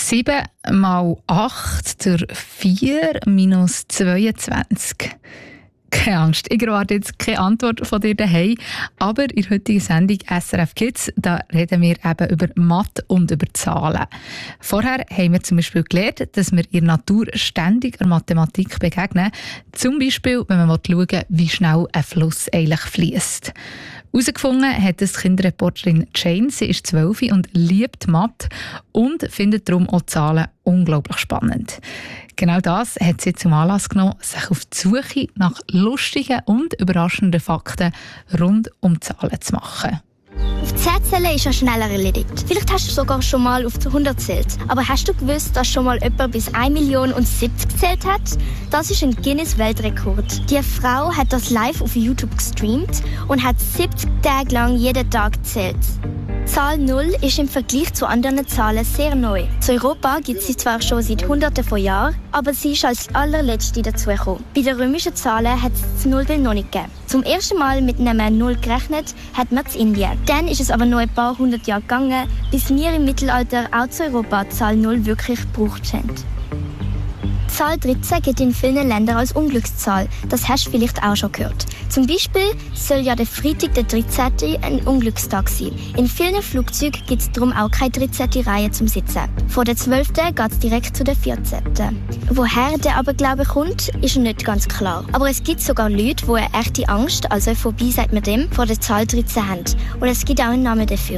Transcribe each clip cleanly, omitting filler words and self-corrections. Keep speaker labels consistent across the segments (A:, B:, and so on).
A: 7 mal 8 durch 4 minus 22. Keine Angst, ich erwarte jetzt keine Antwort von dir daheim. Aber in der heutigen Sendung SRF Kids, da reden wir eben über Mathe und über Zahlen. Vorher haben wir zum Beispiel gelernt, dass wir in der Natur ständig der Mathematik begegnen. Zum Beispiel, wenn man schauen will, wie schnell ein Fluss eigentlich fließt. Herausgefunden hat das Kinderreporterin Jane. Sie ist 12 und liebt Mathe und findet darum auch Zahlen unglaublich spannend. Genau das hat sie zum Anlass genommen, sich auf die Suche nach lustigen und überraschenden Fakten rund um Zahlen zu machen.
B: Auf 10 zählen ist ja schneller erledigt. Vielleicht hast du sogar schon mal auf 100 gezählt. Aber hast du gewusst, dass schon mal jemand bis 1.070.000 gezählt hat? Das ist ein Guinness-Weltrekord. Die Frau hat das live auf YouTube gestreamt und hat 70 Tage lang jeden Tag gezählt. Zahl 0 ist im Vergleich zu anderen Zahlen sehr neu. In Europa gibt es sie zwar schon seit Hunderten von Jahren, aber sie ist als allerletzte dazugekommen. Bei den römischen Zahlen hat es das Nullbild noch nicht gegeben. Zum ersten Mal mit einem 0 gerechnet hat man in Indien. Dann ist es aber noch ein paar hundert Jahre gegangen, bis wir im Mittelalter auch zu Europa die Zahl 0 wirklich gebraucht haben. Die Zahl 13 gilt in vielen Ländern als Unglückszahl. Das hast du vielleicht auch schon gehört. Zum Beispiel soll ja der Freitag, der 13. ein Unglückstag sein. In vielen Flugzeugen gibt es darum auch keine 13. Reihe zum Sitzen. Von der 12. geht es direkt zu der 14. Woher der Aberglaube kommt, ist nicht ganz klar. Aber es gibt sogar Leute, die eine echte Angst, also Phobie sagt man dem, vor der Zahl 13 haben. Und es gibt auch einen Namen dafür.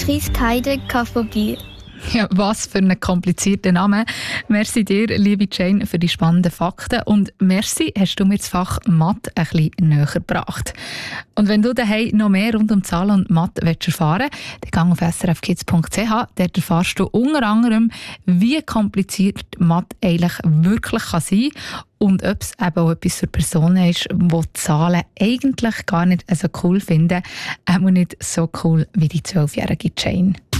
B: Triskaidekaphobie.
A: Ja, was für ein komplizierter Name. Merci dir, liebe Jane, für die spannenden Fakten. Und merci, hast du mir das Fach Mathe ein bisschen näher gebracht. Und wenn du daheim noch mehr rund um Zahlen und Mathe erfahren willst, dann geh auf srfkids.ch. Dort erfährst du unter anderem, wie kompliziert Mathe eigentlich wirklich sein kann und ob es eben auch etwas für Personen ist, die Zahlen eigentlich gar nicht so cool finden, auch nicht so cool wie die 12-jährige Jane.